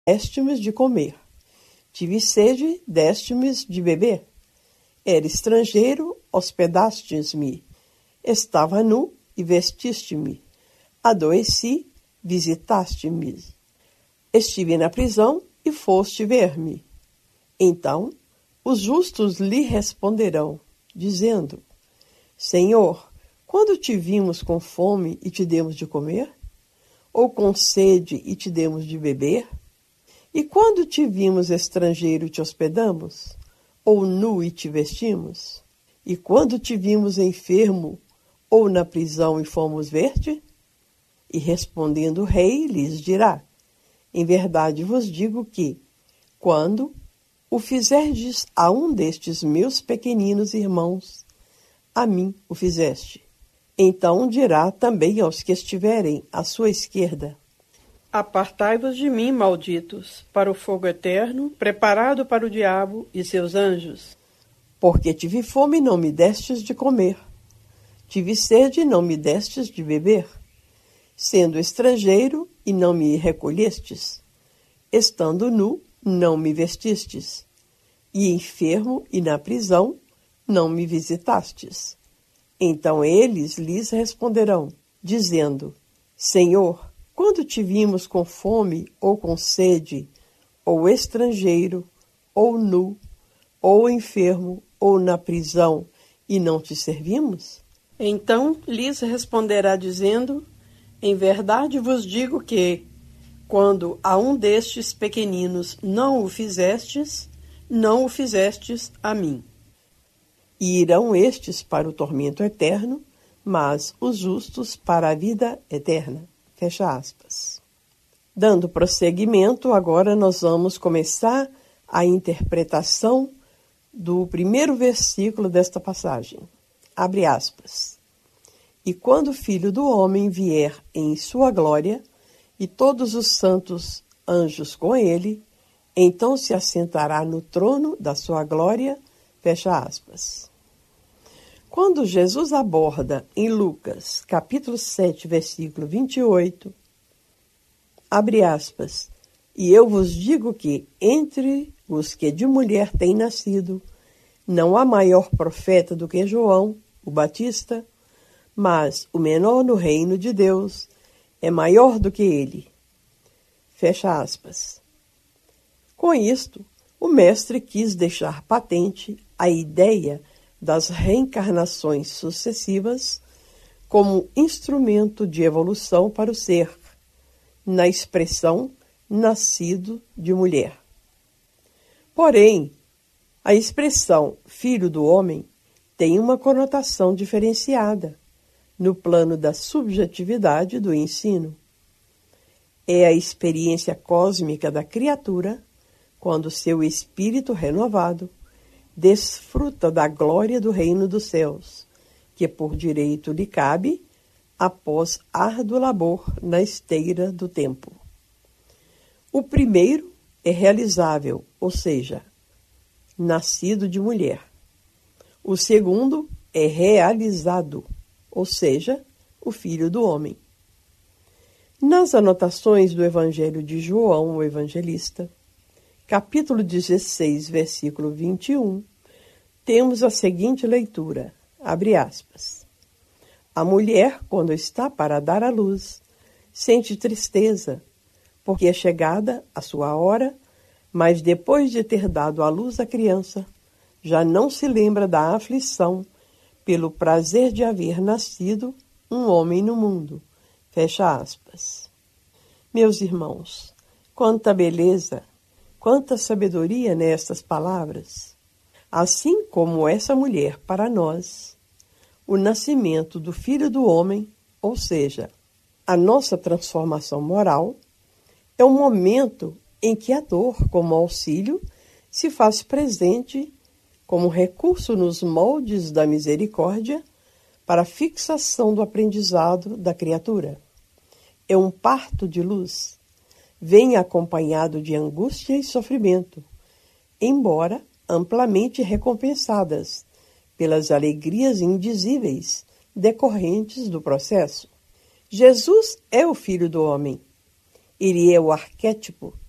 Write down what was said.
deste-me de comer. Tive sede, deste-me de beber. Era estrangeiro, hospedastes-me. Estava nu e vestiste-me. Adoeci, visitaste-me. Estive na prisão e foste ver-me. Então os justos lhe responderão, dizendo: Senhor, quando te vimos com fome e te demos de comer? Ou com sede e te demos de beber? E quando te vimos estrangeiro, te hospedamos? Ou nu e te vestimos? E quando te vimos enfermo, ou na prisão e fomos ver-te? E respondendo o rei, lhes dirá: Em verdade vos digo que, quando o fizerdes a um destes meus pequeninos irmãos, a mim o fizeste. Então dirá também aos que estiverem à sua esquerda: Apartai-vos de mim, malditos, para o fogo eterno, preparado para o diabo e seus anjos. Porque tive fome e não me destes de comer. Tive sede e não me destes de beber. Sendo estrangeiro e não me recolhestes. Estando nu, não me vestistes. E enfermo e na prisão, não me visitastes. Então eles lhes responderão, dizendo: Senhor, quando te vimos com fome ou com sede, ou estrangeiro, ou nu, ou enfermo, ou na prisão, e não te servimos? Então lhes responderá dizendo: Em verdade vos digo que, quando a um destes pequeninos não o fizestes, não o fizestes a mim. E irão estes para o tormento eterno, mas os justos para a vida eterna. Fecha aspas. Dando prosseguimento, agora nós vamos começar a interpretação do primeiro versículo desta passagem. Abre aspas. E quando o Filho do Homem vier em sua glória, e todos os santos anjos com ele, então se assentará no trono da sua glória. Fecha aspas. Quando Jesus aborda em Lucas, capítulo 7, versículo 28, abre aspas, e eu vos digo que, entre os que de mulher têm nascido, não há maior profeta do que João, o Batista, mas o menor no reino de Deus é maior do que ele. Fecha aspas. Com isto, o mestre quis deixar patente a ideia das reencarnações sucessivas como instrumento de evolução para o ser, na expressão nascido de mulher. Porém, a expressão filho do homem tem uma conotação diferenciada no plano da subjetividade do ensino. É a experiência cósmica da criatura quando seu espírito renovado desfruta da glória do reino dos céus, que por direito lhe cabe após árduo labor na esteira do tempo. O primeiro é realizável, ou seja, nascido de mulher. O segundo é realizado, ou seja, o Filho do Homem. Nas anotações do Evangelho de João, o Evangelista, capítulo 16, versículo 21, temos a seguinte leitura, abre aspas. A mulher, quando está para dar à luz, sente tristeza, porque é chegada a sua hora, mas depois de ter dado à luz a criança, já não se lembra da aflição pelo prazer de haver nascido um homem no mundo. Fecha aspas. Meus irmãos, quanta beleza, quanta sabedoria nestas palavras. Assim como essa mulher para nós, o nascimento do Filho do Homem, ou seja, a nossa transformação moral, é um momento em que a dor, como auxílio, se faz presente como recurso nos moldes da misericórdia para a fixação do aprendizado da criatura. É um parto de luz, vem acompanhado de angústia e sofrimento, embora amplamente recompensadas pelas alegrias indizíveis decorrentes do processo. Jesus é o Filho do Homem. Ele é o arquétipo